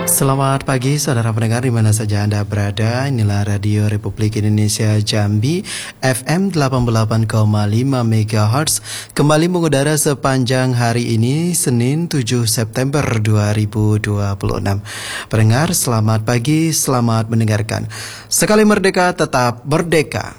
Selamat pagi saudara pendengar di mana saja Anda berada. Inilah Radio Republik Indonesia Jambi FM 88,5 MHz kembali mengudara sepanjang hari ini Senin 7 September 2026. Pendengar selamat pagi, selamat mendengarkan. Sekali merdeka tetap merdeka.